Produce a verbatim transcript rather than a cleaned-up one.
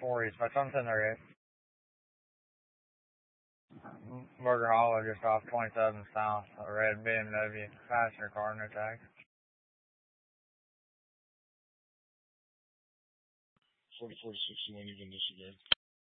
four East. My son's in there, Rick. Burger Hollow just off twenty-seven South. A red B M W passenger car in the tag. forty-four to sixty-one, even disregard.